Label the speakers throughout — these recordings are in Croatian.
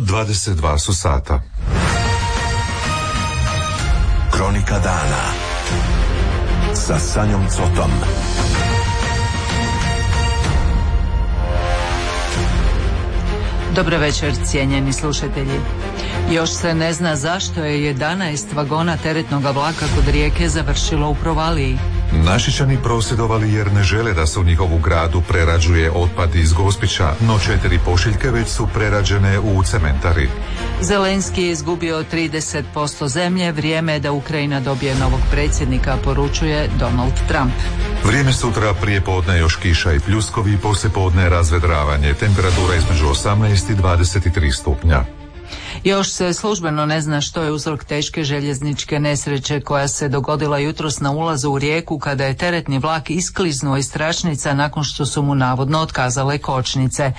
Speaker 1: 22 su sata.
Speaker 2: Kronika dana sa Sanjom Cotom.
Speaker 3: Dobro večer, cijenjeni slušatelji. Još se ne zna zašto je 11 vagona teretnog vlaka kod Rijeke završilo u provaliji.
Speaker 1: Našičani prosvjedovali jer ne žele da se u njihovu gradu prerađuje otpad iz Gospića, no 4 pošiljke već su prerađene u cementari.
Speaker 3: Zelenski je izgubio 30% zemlje, vrijeme je da Ukrajina dobije novog predsjednika, poručuje Donald Trump.
Speaker 1: Vrijeme sutra prije podne još kiša i pljuskovi, poslije podne razvedravanje, temperatura između 18 i 23 stupnja.
Speaker 3: Još se službeno ne zna što je uzrok teške željezničke nesreće koja se dogodila jutros na ulazu u Rijeku kada je teretni vlak iskliznuo iz tračnica nakon što su mu navodno otkazale kočnice.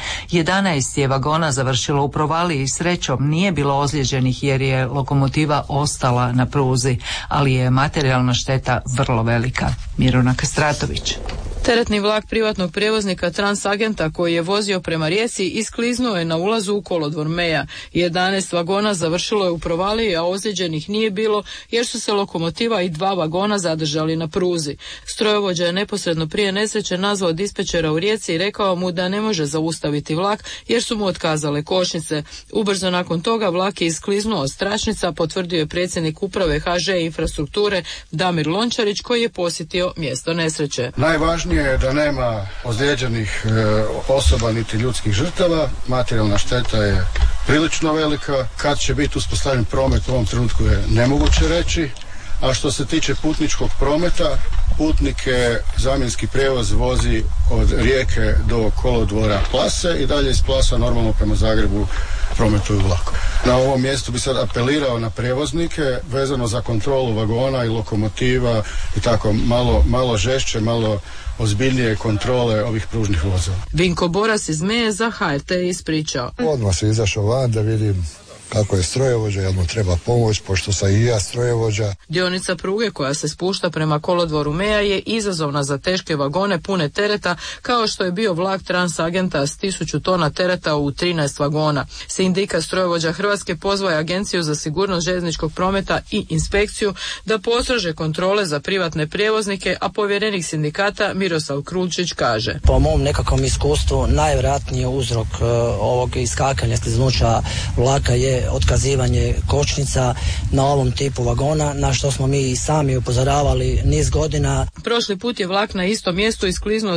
Speaker 3: 11 je vagona završilo u provaliji, srećom nije bilo ozlijeđenih jer je lokomotiva ostala na pruzi, ali je materijalna šteta vrlo velika. Mirona Kastratović.
Speaker 4: Teretni vlak privatnog prijevoznika Transagenta koji je vozio prema Rijeci iskliznuo je na ulazu u kolodvor Meja. 11 vagona završilo je u provaliji, a ozlijeđenih nije bilo jer su se lokomotiva i 2 vagona zadržali na pruzi. Strojovođa je neposredno prije nesreće nazvao dispečera u Rijeci i rekao mu da ne može zaustaviti vlak jer su mu otkazale kočnice. Ubrzo nakon toga vlak je iskliznuo od tračnica, potvrdio je predsjednik uprave HŽ Infrastrukture Damir Lončarić koji je posjetio mjesto nesreće.
Speaker 5: Najvažnije je da nema ozlijeđenih osoba niti ljudskih žrtava. Materijalna šteta je prilično velika. Kad će biti uspostavljen promet u ovom trenutku je nemoguće reći. A što se tiče putničkog prometa, putnike zamjenski prijevoz vozi od Rijeke do kolodvora Plase i dalje iz Plasa normalno prema Zagrebu prometuju vlakom. Na ovom mjestu bi sad apelirao na prijevoznike vezano za kontrolu vagona i lokomotiva i tako malo žešće, malo ozbiljnije kontrole ovih pružnih vozova.
Speaker 4: Vinko Boras iz Meje za HRT je ispričao.
Speaker 6: Odmah se izašao van da vidim kako je strojovođa, jel mu treba pomoć, pošto sam i ja strojovođa.
Speaker 4: Dionica pruge koja se spušta prema kolodvoru Meja je izazovna za teške vagone pune tereta, kao što je bio vlak Transagenta s 1000 tona tereta u 13 vagona. Sindikat strojovođa Hrvatske pozvao je Agenciju za sigurnost željezničkog prometa i inspekciju da postrože kontrole za privatne prijevoznike, a povjerenik sindikata Miroslav Krulčić kaže.
Speaker 7: Po mom nekakvom iskustvu najvjerojatniji uzrok ovog iskakanja, skliznuća vlaka je otkazivanje kočnica na ovom tipu vagona, na što smo mi i sami upozoravali niz godina.
Speaker 4: Prošli put je vlak na istom mjestu iskliznuo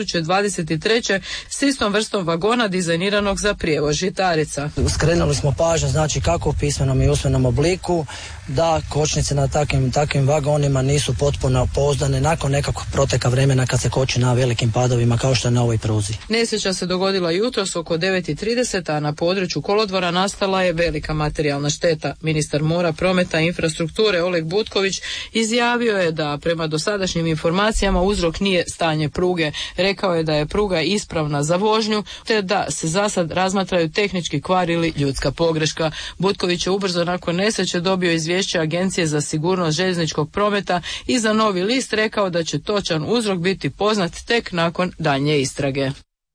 Speaker 4: 2023. s istom vrstom vagona dizajniranog za prijevoz žitarica.
Speaker 7: Skrenuli smo pažnju, znači kako u pismenom i usmenom obliku, da kočnice na takvim vagonima nisu potpuno pouzdane nakon nekakvog proteka vremena kad se koči na velikim padovima kao što je na ovoj pruzi.
Speaker 4: Nesreća se dogodila jutros oko 9:30, a na području kolodvora nastala je velika materijalna šteta. Ministar mora, prometa i infrastrukture Oleg Butković izjavio je da prema dosadašnjim informacijama uzrok nije stanje pruge. Rekao je da je pruga ispravna za vožnju te da se zasad razmatraju tehnički kvar ili ljudska pogreška. Butković je ubrzo nakon nesreće dobio izvješće Agencije za sigurnost željezničkog prometa i za Novi list rekao da će točan uzrok biti poznat tek nakon daljnje istrage.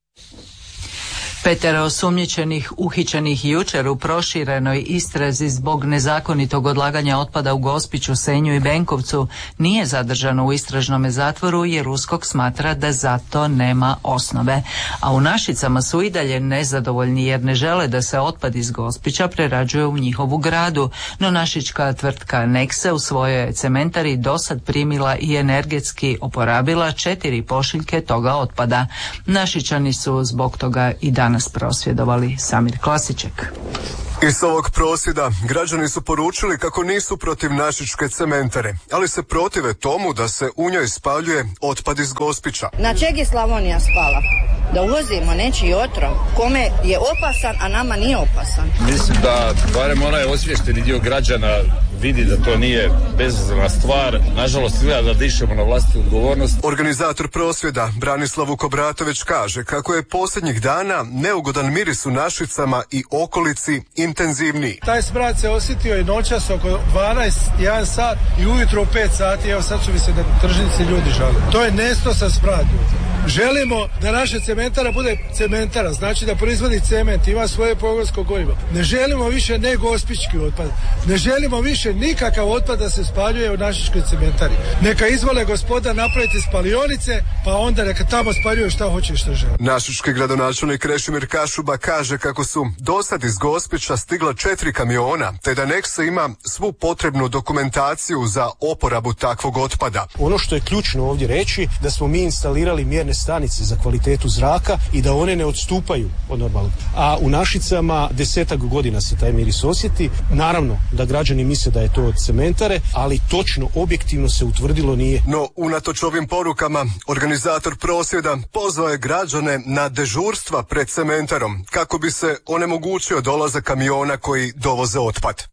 Speaker 3: 5 osumnjičenih uhićenih jučer u proširenoj istrazi zbog nezakonitog odlaganja otpada u Gospiću, Senju i Benkovcu nije zadržano u istražnom zatvoru jer USKOK smatra da za to nema osnove. A u Našicama su i dalje nezadovoljni jer ne žele da se otpad iz Gospića prerađuje u njihovu gradu, no našička tvrtka Nexe u svojoj cementari dosad primila i energetski oporabila 4 pošiljke toga otpada. Našičani su zbog toga i danas prosvjedovali. Samir Klasiček.
Speaker 8: Iz ovog prosvjeda građani su poručili kako nisu protiv našičke cementare, ali se protive tomu da se u njoj spaljuje otpad iz Gospića.
Speaker 9: Na čeg je Slavonija spala? Da uvozimo nečiji otrov kome je opasan, a nama nije opasan.
Speaker 10: Mislim da barem onaj osviješteni dio građana vidi da to nije bezazlena stvar. Nažalost, izgleda da dišemo na vlastitu odgovornost.
Speaker 8: Organizator prosvjeda Branislav Vukobratović kaže kako je posljednjih dana neugodan miris u Našicama i okolici intenzivniji.
Speaker 11: Taj smrad se osjetio i noćas oko 12, 1 sat i ujutro u 5 sati. Evo sad su mi se na tržnici ljudi žale. To je nestosan smrad. Želimo da naša cementara bude cementara, znači da proizvodi cement, ima svoje pogonsko gorivo. Ne želimo više negospički otpad. Ne želimo više nikakav otpad da se spaljuje u našičkoj cementari. Neka izvole gospoda napraviti spalionice, pa onda neka tamo spaljuju šta hoće i šta žele.
Speaker 8: Našički gradonačelnik Krešimir Kašuba kaže kako su dosad iz Gospića stigla 4 kamiona, te da Nexa ima svu potrebnu dokumentaciju za oporabu takvog otpada.
Speaker 12: Ono što je ključno ovdje reći, da smo mi instalirali mjerne stanice za kvalitetu zraka i da one ne odstupaju od normalnog. A u Našicama 10 godina se taj miris osjeti. Naravno da građani misle da je to od cementare, ali točno, objektivno se utvrdilo nije.
Speaker 8: No, unatoč ovim porukama, organizator prosvjeda pozvao je građane na dežurstva pred cementarom kako bi se onemogućio dolazak kamiona koji dovoze otpad.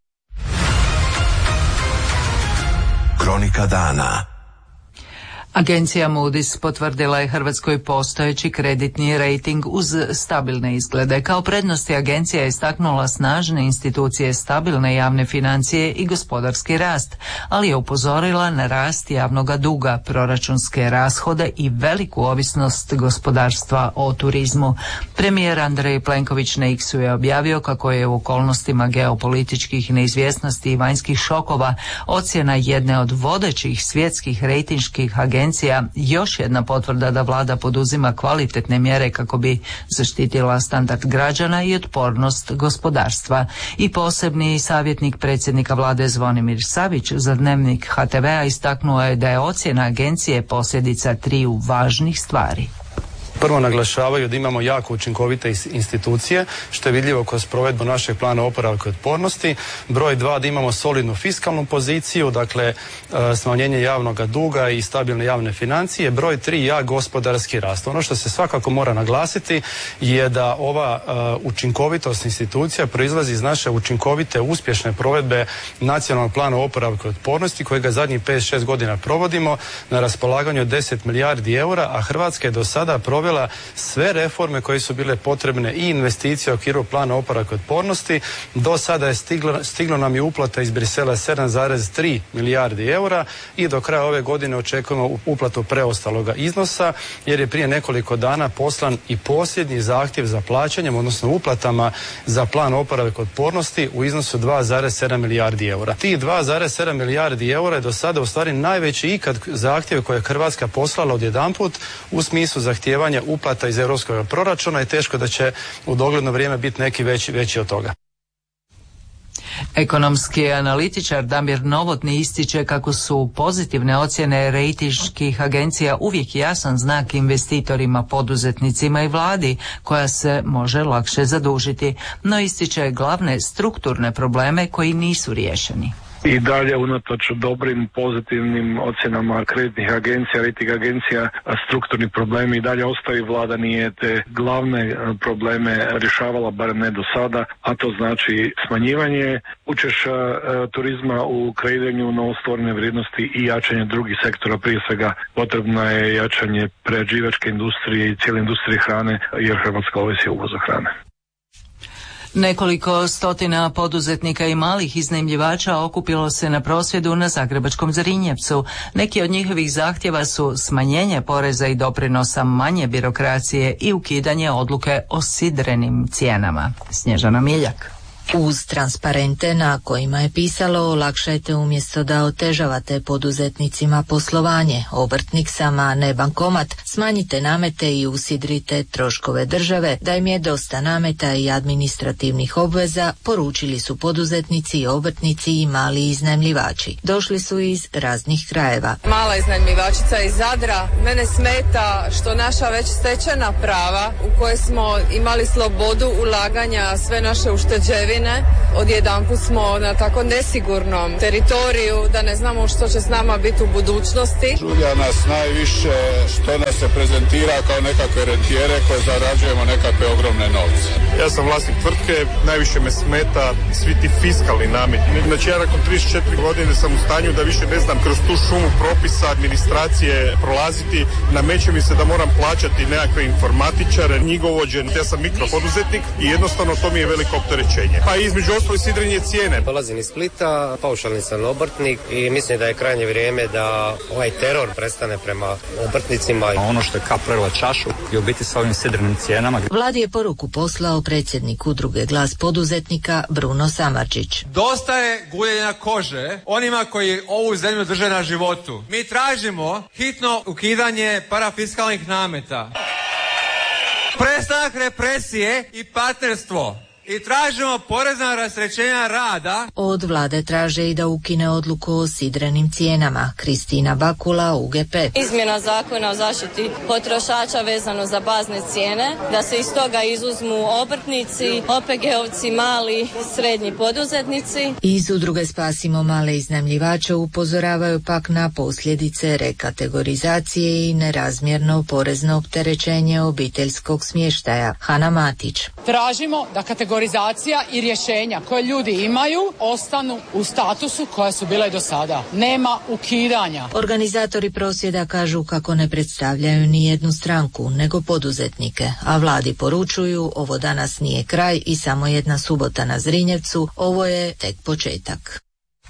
Speaker 2: Kronika dana.
Speaker 3: Agencija Moody's potvrdila je Hrvatskoj postojeći kreditni rejting uz stabilne izglede. Kao prednosti agencija je istaknula snažne institucije, stabilne javne financije i gospodarski rast, ali je upozorila na rast javnog duga, proračunske rashode i veliku ovisnost gospodarstva o turizmu. Premijer Andrej Plenković na X-u je objavio kako je u okolnostima geopolitičkih neizvjesnosti i vanjskih šokova ocjena jedne od vodećih svjetskih rejtinških agencija još jedna potvrda da vlada poduzima kvalitetne mjere kako bi zaštitila standard građana i otpornost gospodarstva. I posebni savjetnik predsjednika vlade Zvonimir Savić za Dnevnik HTV-a istaknuo je da je ocjena agencije posljedica 3 važnih stvari.
Speaker 13: Prvo naglašavaju da imamo jako učinkovite institucije, što je vidljivo kroz provedbu našeg plana oporavka i otpornosti. Broj 2, da imamo solidnu fiskalnu poziciju, dakle smanjenje javnog duga i stabilne javne financije. Broj 3, jak gospodarski rast. Ono što se svakako mora naglasiti je da ova učinkovitost institucija proizlazi iz naše učinkovite, uspješne provedbe nacionalnog plana oporavka i otpornosti kojega zadnjih 5-6 godina provodimo na raspolaganju 10 milijardi eura, a Hrvatska je do sada provela sve reforme koje su bile potrebne i investicije u okviru plana oporavka i otpornosti. Do sada je stiglo nam je uplata iz Brisela 7,3 milijardi eura i do kraja ove godine očekujemo uplatu preostaloga iznosa, jer je prije nekoliko dana poslan i posljednji zahtjev za plaćanjem, odnosno uplatama za plan oporavka i otpornosti u iznosu 2,7 milijardi eura. Tih 2,7 milijardi eura je do sada u stvari najveći ikad zahtjev koje je Hrvatska poslala odjedanput u smislu zahtijevanja uplata iz europskog proračuna i teško da će u dogledno vrijeme biti neki veći od toga.
Speaker 3: Ekonomski analitičar Damir Novotni ističe kako su pozitivne ocjene rejtinških agencija uvijek jasan znak investitorima, poduzetnicima i vladi koja se može lakše zadužiti, no ističe glavne strukturne probleme koji nisu riješeni.
Speaker 14: I dalje unatoč dobrim pozitivnim ocjenama kreditnih agencija, rating agencija, strukturni problemi i dalje ostaju. Vlada nije te glavne probleme rješavala, barem ne do sada, a to znači smanjivanje učešća turizma u kreiranju novostvorene vrijednosti i jačanje drugih sektora. Prije svega potrebno je jačanje prerađivačke industrije i cijele industrije hrane, jer Hrvatska ovisi o uvozu hrane.
Speaker 3: Nekoliko stotina poduzetnika i malih iznajmljivača okupilo se na prosvjedu na zagrebačkom Zrinjevcu. Neki od njihovih zahtjeva su smanjenje poreza i doprinosa, manje birokracije i ukidanje odluke o sidrenim cijenama. Snježana Miljak.
Speaker 15: Uz transparente na kojima je pisalo olakšajte umjesto da otežavate poduzetnicima poslovanje, obrtnik sama ne bankomat, smanjite namete i usidrite troškove države, da im je dosta nameta i administrativnih obveza, poručili su poduzetnici i obrtnici i mali iznajmljivači. Došli su iz raznih krajeva.
Speaker 16: Mala iznajmljivačica iz Zadra, mene smeta što naša već stečena prava u koje smo imali slobodu ulaganja, sve naše ušteđevine, odjedanput smo na tako nesigurnom teritoriju da ne znamo što će s nama biti u budućnosti.
Speaker 17: Žulja nas najviše što nas se prezentira kao nekakve rentijere koje zarađujemo nekakve ogromne novce. Ja sam vlasnik tvrtke, najviše me smeta svi ti fiskalni nameti. Znači ja nakon 34 godine sam u stanju da više ne znam kroz tu šumu propisa, administracije prolaziti. Nameće mi se da moram plaćati nekakve informatičare, knjigovođe. Ja sam mikropoduzetnik i jednostavno to mi je veliko opterećenje. Pa između ostalo i sidrenje cijene.
Speaker 18: Dolazim iz Splita, paušalni sam obrtnik i mislim da je krajnje vrijeme da ovaj teror prestane prema obrtnicima.
Speaker 19: Ono što je kap prelila čašu i u biti sa ovim sidrenim cijenama.
Speaker 15: Vladi je poruku poslao predsjednik udruge Glas poduzetnika Bruno Samardžić.
Speaker 20: Dosta je guljenja kože onima koji ovu zemlju drže na životu. Mi tražimo hitno ukidanje parafiskalnih nameta, prestanak represije i partnerstvo. I tražimo porezna rasterećenja rada.
Speaker 15: Od vlade traže i da ukine odluku o sidrenim cijenama. Kristina Bakula, UGP.
Speaker 21: Izmjena zakona o zaštiti potrošača vezano za bazne cijene, da se iz toga izuzmu obrtnici, OPG-ovci, mali, srednji poduzetnici.
Speaker 15: Iz udruge Spasimo male iznajmljivače upozoravaju pak na posljedice rekategorizacije i nerazmjerno porezno opterećenje obiteljskog smještaja. Hana Matić.
Speaker 22: Tražimo da kategorizacija i rješenja koje ljudi imaju ostanu u statusu koja su bile do sada. Nema ukidanja.
Speaker 15: Organizatori prosvjeda kažu kako ne predstavljaju ni jednu stranku, nego poduzetnike, a vladi poručuju ovo danas nije kraj i samo jedna subota na Zrinjevcu, ovo je tek početak.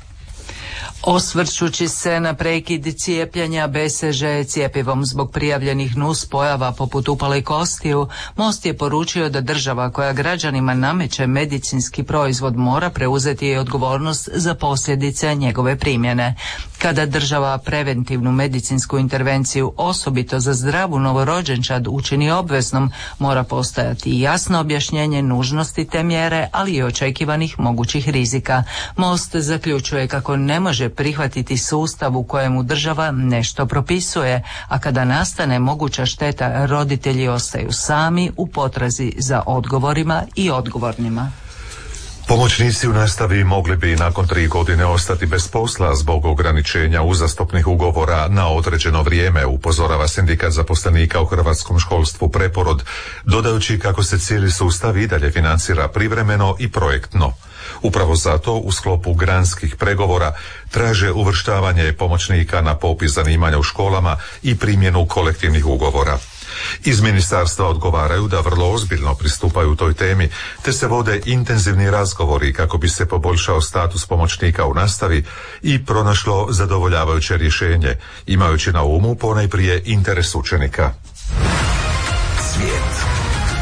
Speaker 3: Osvrćući se na prekid cijepljenja BCG cjepivom zbog prijavljenih nuspojava poput upale kostiju, Most je poručio da država koja građanima nameće medicinski proizvod mora preuzeti i odgovornost za posljedice njegove primjene. Kada država preventivnu medicinsku intervenciju osobito za zdravu novorođenčad učini obveznom, mora postojati jasno objašnjenje nužnosti te mjere, ali i očekivanih mogućih rizika. Most zaključuje kako ne može prihvatiti sustav u kojemu država nešto propisuje, a kada nastane moguća šteta, roditelji ostaju sami u potrazi za odgovorima i odgovornima.
Speaker 1: Pomoćnici u nastavi mogli bi nakon 3 godine ostati bez posla zbog ograničenja uzastopnih ugovora na određeno vrijeme, upozorava sindikat zaposlenika u hrvatskom školstvu Preporod, dodajući kako se cijeli sustav i dalje financira privremeno i projektno. Upravo zato u sklopu granskih pregovora traže uvrštavanje pomoćnika na popis zanimanja u školama i primjenu kolektivnih ugovora. Iz ministarstva odgovaraju da vrlo ozbiljno pristupaju toj temi, te se vode intenzivni razgovori kako bi se poboljšao status pomoćnika u nastavi i pronašlo zadovoljavajuće rješenje, imajući na umu ponajprije interes učenika.
Speaker 2: Svijet.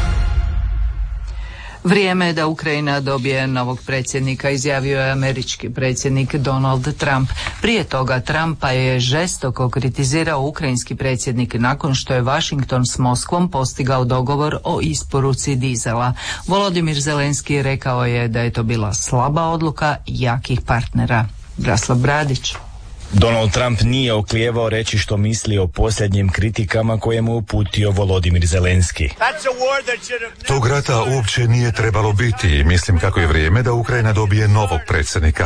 Speaker 3: Vrijeme je da Ukrajina dobije novog predsjednika, izjavio je američki predsjednik Donald Trump. Prije toga Trumpa je žestoko kritizirao ukrajinski predsjednik nakon što je Washington s Moskvom postigao dogovor o isporuci dizela. Volodimir Zelenski rekao je da je to bila slaba odluka jakih partnera. Raslav Bradić.
Speaker 23: Donald Trump nije oklijevao reći što misli o posljednjim kritikama koje mu uputio Volodimir Zelenski.
Speaker 1: Tog rata uopće nije trebalo biti i mislim kako je vrijeme da Ukrajina dobije novog predsjednika.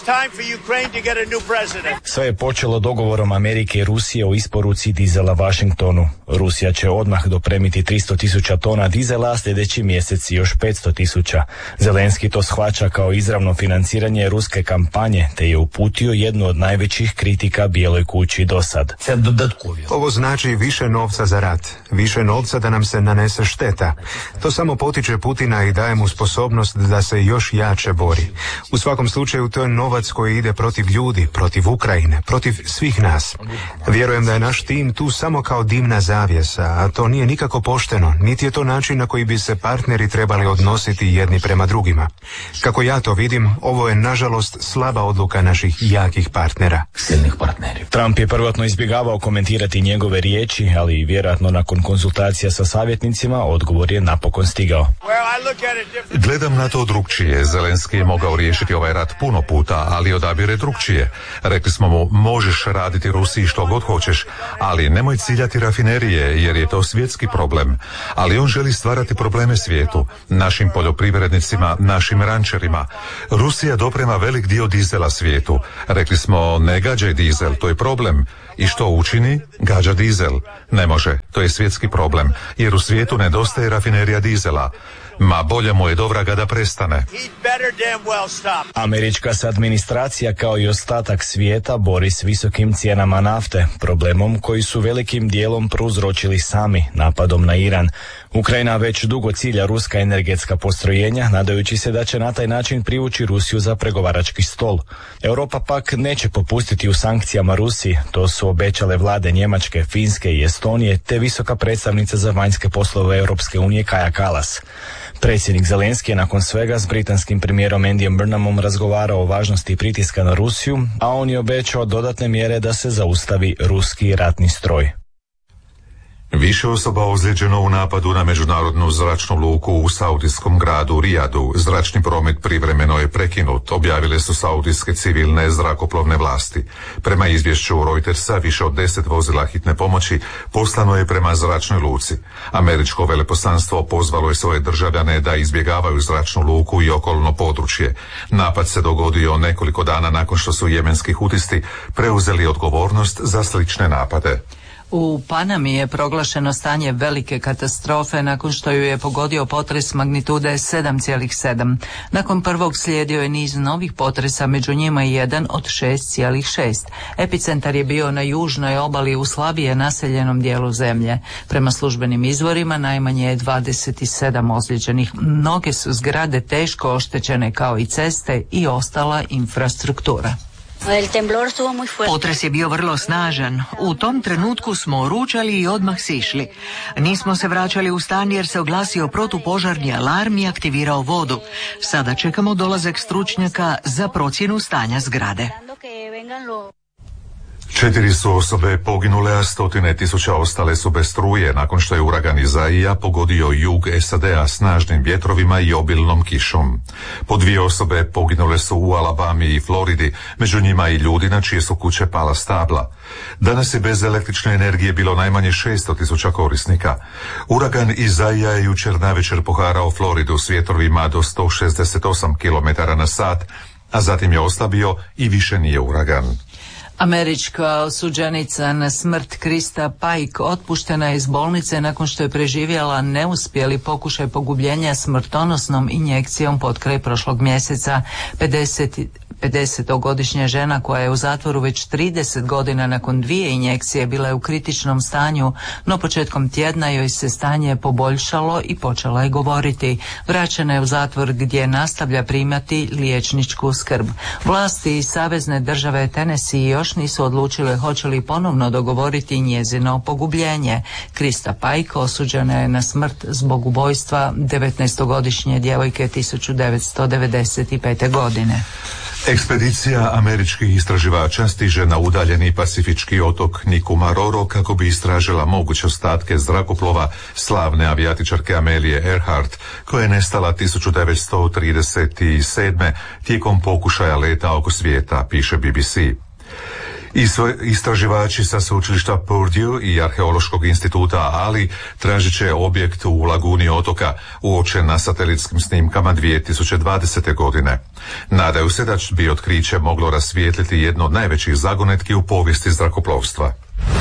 Speaker 23: Sve je počelo dogovorom Amerike i Rusije o isporuci dizela Washingtonu. Rusija će odmah dopremiti 300.000 tona dizela, a sljedeći mjesec još 500.000. Zelenski to shvaća kao izravno financiranje ruske kampanje, te je uputio jednu od najvećih kritika Bijeloj kući do sad.
Speaker 24: Ovo znači više novca za rat, više novca da nam se nanese šteta. To samo potiče Putina i daje mu sposobnost da se još jače bori. U svakom slučaju to je novac koji ide protiv ljudi, protiv Ukrajine, protiv svih nas. Vjerujem da je naš tim tu samo kao dimna zavjesa, a to nije nikako pošteno, niti je to način na koji bi se partneri trebali odnositi jedni prema drugima. Kako ja to vidim, ovo je nažalost slaba odluka naših jakih partnera.
Speaker 23: Trump je prvotno izbjegavao komentirati njegove riječi, ali vjerojatno nakon konzultacija sa savjetnicima odgovor je napokon stigao.
Speaker 1: Gledam na to drukčije. Zelenski je mogao riješiti ovaj rat puno puta, ali odabire drukčije. Rekli smo mu, možeš raditi Rusiji što god hoćeš, ali nemoj ciljati rafinerije, jer je to svjetski problem. Ali on želi stvarati probleme svijetu, našim poljoprivrednicima, našim rančerima. Rusija doprema velik dio dizela svijetu. Rekli smo, ne gađaj dizel, to je problem. I što učini? Gađa dizel. Ne može, to je svjetski problem, jer u svijetu nedostaje rafinerija dizela. Ma bolje mu je do vraga da prestane.
Speaker 23: Američka se administracija kao i ostatak svijeta bori s visokim cijenama nafte, problemom koji su velikim dijelom prouzročili sami napadom na Iran. Ukrajina već dugo cilja ruska energetska postrojenja, nadajući se da će na taj način privući Rusiju za pregovarački stol. Europa pak neće popustiti u sankcijama Rusiji, to su obećale vlade Njemačke, Finske i Estonije, te visoka predstavnica za vanjske poslove Europske unije Kaja Kallas. Predsjednik Zelenski je nakon svega s britanskim premijerom Andyjem Burnhamom razgovarao o važnosti pritiska na Rusiju, a on je obećao dodatne mjere da se zaustavi ruski ratni stroj.
Speaker 1: Više osoba ozlijeđeno u napadu na međunarodnu zračnu luku u saudijskom gradu Rijadu. Zračni promet privremeno je prekinut, objavile su saudijske civilne zrakoplovne vlasti. Prema izvješću Reutersa, više od 10 vozila hitne pomoći poslano je prema zračnoj luci. Američko veleposlanstvo pozvalo je svoje državljane da izbjegavaju zračnu luku i okolno područje. Napad se dogodio nekoliko dana nakon što su jemenski hutisti preuzeli odgovornost za slične napade.
Speaker 3: U Panami je proglašeno stanje velike katastrofe nakon što ju je pogodio potres magnitude 7,7. Nakon prvog slijedio je niz novih potresa, među njima i jedan od 6,6. Epicentar je bio na južnoj obali u slabije naseljenom dijelu zemlje. Prema službenim izvorima najmanje je 27 ozlijeđenih. Mnoge su zgrade teško oštećene kao i ceste i ostala infrastruktura.
Speaker 4: Potres je bio vrlo snažan. U tom trenutku smo ručali i odmah sišli. Nismo se vraćali u stan jer se oglasio protupožarni alarm i aktivirao vodu. Sada čekamo dolazak stručnjaka za procjenu stanja zgrade.
Speaker 1: 4 su osobe poginule, a stotine tisuća ostale su bez struje nakon što je uragan Izaija pogodio jug SAD-a snažnim vjetrovima i obilnom kišom. Po 2 osobe poginule su u Alabami i Floridi, među njima i ljudi na čije su kuće pala stabla. Danas je bez električne energije bilo najmanje 600 tisuća korisnika. Uragan Izaija je jučer navečer poharao Floridu s vjetrovima do 168 km/h, a zatim je oslabio i više nije uragan.
Speaker 3: Američka osuđenica na smrt Krista Pike otpuštena je iz bolnice nakon što je preživjela neuspjeli pokušaj pogubljenja smrtonosnom injekcijom potkraj prošlog mjeseca. 50-godišnja žena koja je u zatvoru već 30 godina nakon 2 injekcije bila je u kritičnom stanju, no početkom tjedna joj se stanje poboljšalo i počela je govoriti. Vraćena je u zatvor gdje nastavlja primati liječničku skrb. Vlasti iz savezne države Tennessee još nisu odlučile hoće li ponovno dogovoriti njezino pogubljenje. Krista Pike osuđena je na smrt zbog ubojstva 19-godišnje djevojke 1995. godine.
Speaker 1: Ekspedicija američkih istraživača stiže na udaljeni pacifički otok Nikumaroro kako bi istražila moguće ostatke zrakoplova slavne avijatičarke Amelie Earhart, koja je nestala 1937. tijekom pokušaja leta oko svijeta, piše BBC. Istraživači sa sveučilišta Purdue i Arheološkog instituta Ali tražit će objekt u laguni otoka uočen na satelitskim snimkama 2020. godine. Nadaju se da bi otkriće moglo rasvijetliti jedno od najvećih zagonetki u povijesti zrakoplovstva.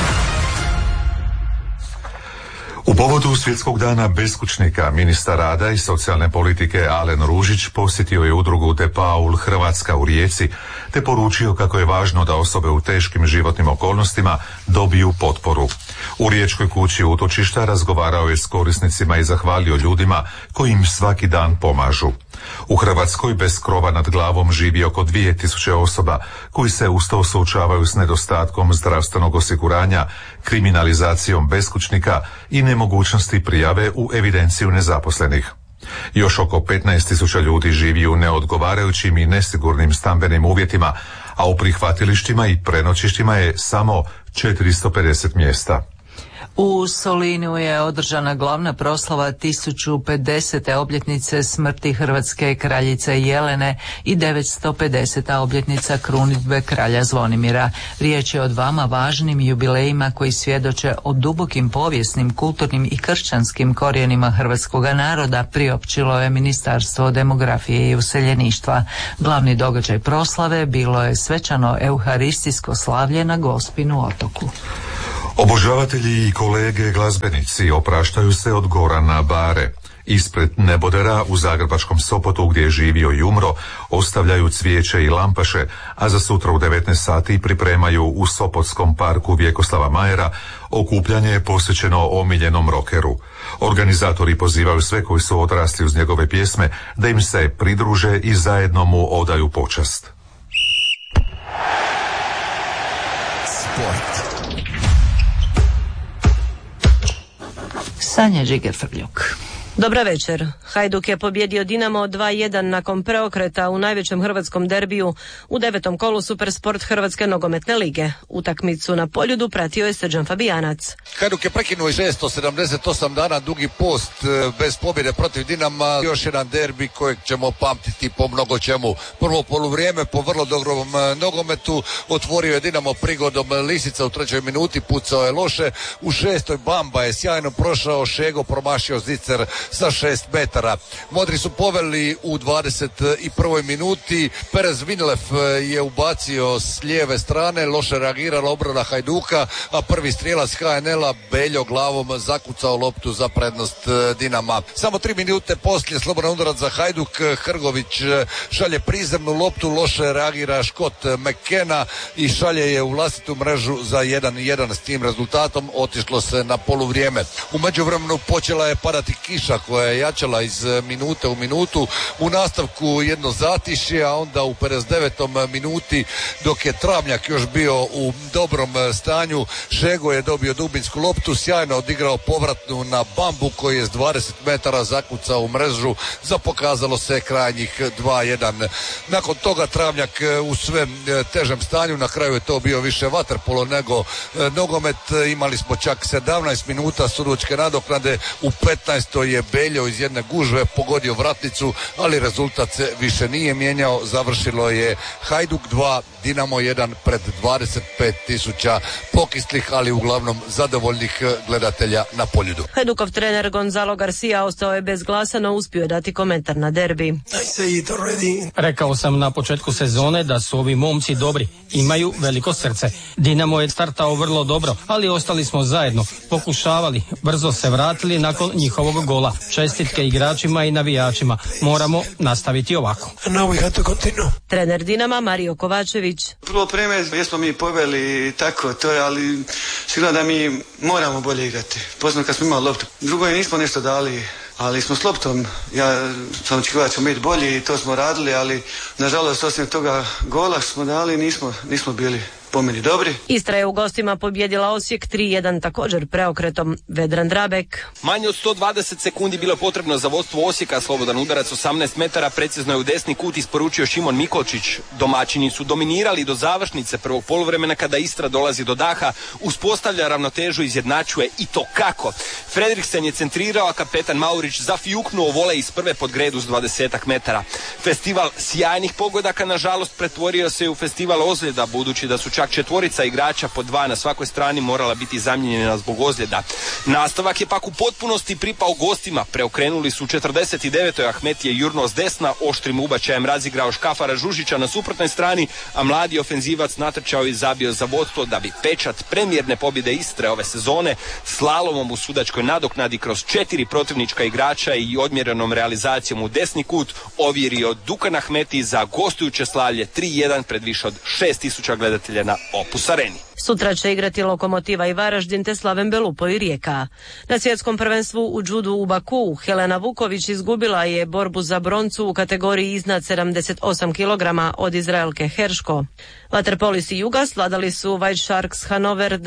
Speaker 1: U povodu Svjetskog dana beskućnika, ministar rada i socijalne politike Alen Ružić posjetio je udrugu De Paul Hrvatska u Rijeci te poručio kako je važno da osobe u teškim životnim okolnostima dobiju potporu. U Riječkoj kući utočišta razgovarao je s korisnicima i zahvalio ljudima koji im svaki dan pomažu. U Hrvatskoj bez krova nad glavom živi oko 2000 osoba koji se uz to suočavaju s nedostatkom zdravstvenog osiguranja, kriminalizacijom beskućnika i nemogućnosti prijave u evidenciju nezaposlenih. Još oko 15.000 ljudi živi u neodgovarajućim i nesigurnim stambenim uvjetima, a u prihvatilištima i prenoćištima je samo 450 mjesta.
Speaker 3: U Solinu je održana glavna proslava 1050. obljetnice smrti hrvatske kraljice Jelene i 950. obljetnica krunidbe kralja Zvonimira. Riječ je o 2 važnim jubilejima koji svjedoče o dubokim povijesnim, kulturnim i kršćanskim korijenima hrvatskoga naroda, priopćilo je Ministarstvo demografije i useljeništva. Glavni događaj proslave bilo je svečano euharistijsko slavlje na Gospinu otoku.
Speaker 1: Obožavatelji i kolege glazbenici opraštaju se od Gorana Bare. Ispred nebodera u zagrebačkom Sopotu gdje je živio i umro ostavljaju cvijeće i lampaše, a za sutra u 19 sati pripremaju u Sopotskom parku Vjekoslava Majera okupljanje je posvećeno omiljenom rokeru. Organizatori pozivaju sve koji su odrasli uz njegove pjesme da im se pridruže i zajedno mu odaju počast.
Speaker 2: Sport.
Speaker 3: Sanja Žiger-Frljuk.
Speaker 5: Dobra večer. Hajduk je pobjedio Dinamo 2-1 nakon preokreta u najvećem hrvatskom derbiju u 9. kolu Supersport Hrvatske nogometne lige. Utakmicu na Poljudu pratio je Srđan Fabijanac.
Speaker 6: Hajduk je prekinuo 678 dana dugi post bez pobjede protiv Dinama. Još jedan derbi kojeg ćemo pamtiti po mnogo čemu. Prvo poluvrijeme po vrlo dobrom nogometu otvorio je Dinamo prigodom Lisica u 3. minuti, pucao je loše. U 6. Bamba je sjajno prošao, Šego promašio zicer sa 6 metara. Modri su poveli u 21. minuti. Perez Vinlev je ubacio s lijeve strane, loše reagirala obrana Hajduka, a prvi strijelac HNL-a Beljo glavom zakucao loptu za prednost Dinama. Samo 3 minute poslije slobodan udarac za Hajduk, Hrgović šalje prizemnu loptu, loše reagira Škot McKenna i šalje je u vlastitu mrežu za 1-1. S tim rezultatom otišlo se na poluvrijeme. U međuvremenu počela je padati kiša koja je jačala iz minute u minutu. U nastavku jedno zatišje, a onda u 59. minuti dok je Travnjak još bio u dobrom stanju, Šego je dobio dubinsku loptu, sjajno odigrao povratnu na Bambu koji je s 20 metara zakucao u mrežu, za pokazalo se krajnjih 2-1. Nakon toga Travnjak u sve težem stanju, na kraju je to bio više vaterpolo nego nogomet. Imali smo čak 17 minuta sudačke nadoknade, u 15. je Beljo iz jedne gužve pogodio vratnicu, ali rezultat se više nije mijenjao. Završilo je Hajduk 2, Dinamo 1 pred 25.000 pokislih, ali uglavnom zadovoljnih gledatelja na Poljudu.
Speaker 5: Hajdukov trener Gonzalo Garcia ostao je bez glasa, no uspio je dati komentar na derbi.
Speaker 7: Rekao sam na početku sezone da su ovi momci dobri, imaju veliko srce. Dinamo je startao vrlo dobro, ali ostali smo zajedno, pokušavali, brzo se vratili nakon njihovog gola. Čestitke igračima i navijačima. Moramo nastaviti ovako.
Speaker 5: Trener Dinama Mario Kovačević.
Speaker 9: Prvo vreme jesmo mi poveli tako, to je, ali sigurno da mi moramo bolje igrati. Posebno kad smo imali loptu. Drugo je nismo nešto dali, ali smo s loptom, ja sam očekivao da ćemo biti bolji i to smo radili, ali nažalost osim toga gola smo dali, nismo bili po meni dobri.
Speaker 5: Istra je u gostima pobjedila Osijek 3-1 također preokretom. Vedran Drabek.
Speaker 25: Manje od 120 sekundi bilo je potrebno za vodstvo Osijeka. Slobodan udarac 18 metara precizno je u desni kut isporučio Šimon Mikolčić. Domaćini su dominirali do završnice prvog poluvremena kada Istra dolazi do daha, uspostavlja ravnotežu, izjednačuje i to kako. Fredriksen je centrirao, a kapetan Maurić zafijuknuo volej iz prve pod gredu s 20 metara. Festival sjajnih pogodaka nažalost pretvorio se u festival ozljeda, budući da su čak 4 igrača po 2 na svakoj strani morala biti zamijenjena zbog ozljeda. Nastavak je pak u potpunosti pripao gostima. Preokrenuli su u 49. Ahmetije jurno s desna, oštrim ubačajem razigrao Škafara Žužića na suprotnoj strani, a mladi ofenzivac natrčao i zabio za vodstvo da bi pečat premijerne pobjede Istre ove sezone slalomom u sudačkoj nadoknadi kroz 4 protivnička igrača i odmjerenom realizacijom u desni kut ovjerio Dukan Ahmetiji za gostujuće slavlje 3-1 pred više od 6.000 gledatelja na Opus Areni.
Speaker 5: Sutra će igrati Lokomotiva i Varaždin te Slaven Belupo i Rijeka. Na svjetskom prvenstvu u džudu u Bakuu Helena Vuković izgubila je borbu za broncu u kategoriji iznad 78 kg od Izraelke Herško. Vaterpolisti Juga svladali su White Sharks Hanover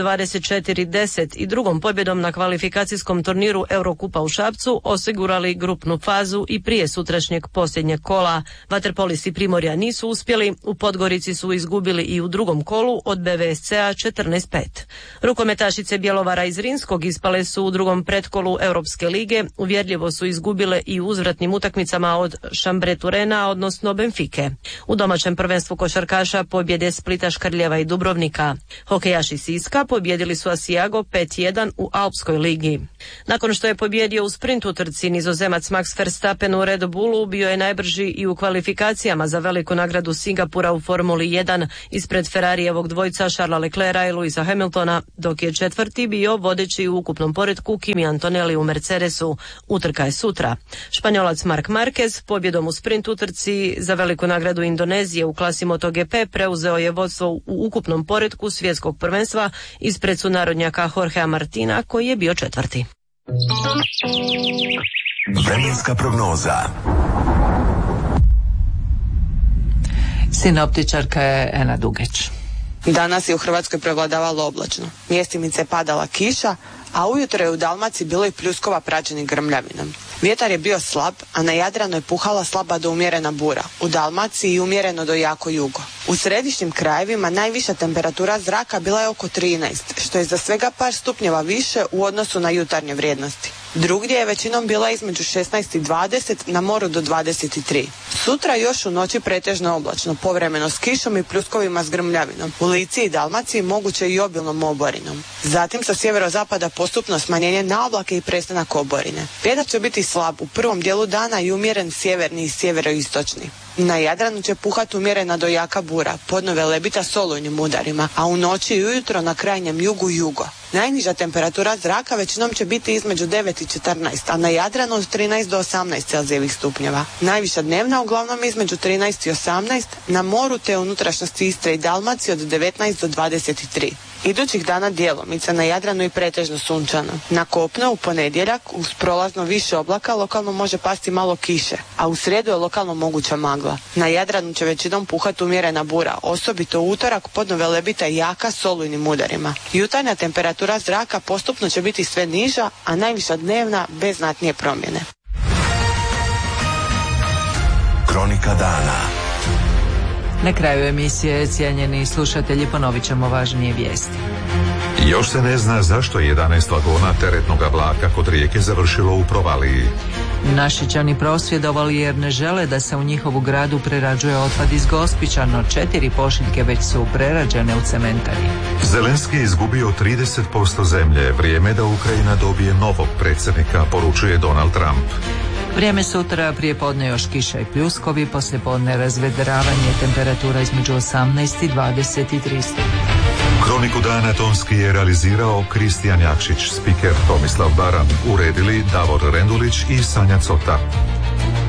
Speaker 5: 24-10 i drugom pobjedom na kvalifikacijskom turniru Eurokupa u Šapcu osigurali grupnu fazu i prije sutrašnjeg posljednjeg kola. Vaterpolisti Primorja nisu uspjeli, u Podgorici su izgubili i u drugom kolu od BVSC-a 14-5. Rukometašice Bjelovara iz Rinskog ispale su u drugom pretkolu Europske lige, uvjerljivo su izgubile i u uzvratnim utakmicama od Šambre Turena, odnosno Benfike. U domaćem prvenstvu košarkaša pobjede Splita, Škrljeva i Dubrovnika. Hokejaši Siska pobjedili su Asijago 5-1 u Alpskoj ligi. Nakon što je pobjedio u sprintu trci, Nizozemac Max Verstappen u Red Bullu bio je najbrži i u kvalifikacijama za veliku nagradu Singapura u Formuli 1 ispred Ferrarijevog dvojca Charlesa Leclerca kraje Luisa Hamiltona, dok je četvrti bio vodeći u ukupnom poretku Kimi Antonelli u Mercedesu. Utrka je sutra. Španjolac Marc Marquez pobjedom u sprint utrci za veliku nagradu Indonezije u klasi MotoGP preuzeo je vodstvo u ukupnom poretku svjetskog prvenstva ispred sunarodnjaka Jorgea Martina koji je bio četvrti.
Speaker 2: Vremenska prognoza.
Speaker 3: Sinoptičarka je Ena Dugeć.
Speaker 8: Danas je u Hrvatskoj prevladavalo oblačno. Mjestimice je padala kiša, a ujutro je u Dalmaciji bilo i pljuskova praćenih grmljavinom. Vjetar je bio slab, a na Jadranu je puhala slaba do umjerena bura. U Dalmaciji i umjereno do jako jugo. U središnjim krajevima najviša temperatura zraka bila je oko 13, što je za svega par stupnjeva više u odnosu na jutarnje vrijednosti. Drugdje je većinom bila između 16 i 20, na moru do 23. Sutra još u noći pretežno oblačno, povremeno s kišom i pljuskovima s grmljavinom. U Lici i Dalmaciji moguće i obilnom oborinom. Zatim sa sjeverozapada postupno smanjenje na oblake i prestanak oborine. Vjetar će biti slab u prvom dijelu dana i umjeren sjeverni i sjeveroistočni. Na Jadranu će puhati umjerena do jaka bura, podno Velebita s olujnim udarima, a u noći i ujutro na krajnjem jugu jugo. Najniža temperatura zraka većinom će biti između 9 i 14, a na Jadranu od 13 do 18 celzijevih stupnjeva. Najviša dnevna uglavnom između 13 i 18, na moru te unutrašnjosti Istre i Dalmacije od 19 do 23. Idućih dana djelomice na Jadranu i pretežno sunčano. Na kopnu u ponedjeljak uz prolazno više oblaka lokalno može pasti malo kiše, a u srijedu je lokalno moguća magla. Na Jadranu će većinom puhati umjerena bura, osobito u utorak podno Velebita jaka s olujnim udarima. Jutarnja temperatura zraka postupno će biti sve niža, a najviša dnevna bez znatnije promjene.
Speaker 2: Kronika dana.
Speaker 3: Na kraju emisije, cijenjeni slušatelji, ponovit ćemo važnije vijesti.
Speaker 1: Još se ne zna zašto je 11 vagona teretnog vlaka kod Rijeke završilo u provaliji.
Speaker 3: Našičani prosvjedovali jer ne žele da se u njihovu gradu prerađuje otpad iz Gospića, no 4 pošiljke već su prerađene u cementari.
Speaker 1: Zelenski je izgubio 30% zemlje, vrijeme da Ukrajina dobije novog predsjednika, poručuje Donald Trump.
Speaker 3: Vrijeme sutra, prije podne još kiša i pljuskovi, poslije podne razvedravanje, temperatura između 18 i 23 stupnja.
Speaker 1: Kroniku dana tonski je realizirao Kristijan Jakšić, spiker Tomislav Baran, uredili Davor Rendulić i Sanja Cota.